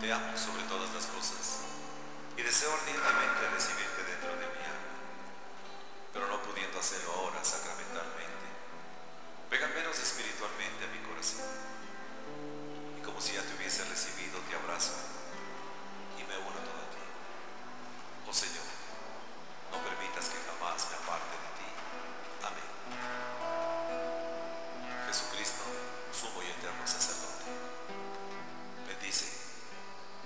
te amo sobre todas las cosas y deseo ardientemente recibirte dentro de mi alma, pero no pudiendo hacerlo ahora sacramentalmente,